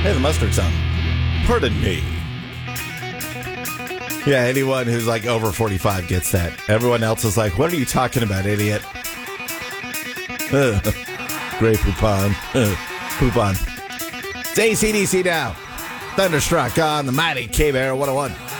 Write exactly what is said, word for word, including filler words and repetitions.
Hey, the mustard song. Pardon me. Yeah, anyone who's like over forty-five gets that. Everyone else is like, what are you talking about, idiot? Ugh. Grey Poupon. Poupon. It's A C D C now. Thunderstruck on the mighty K-Bear one oh one.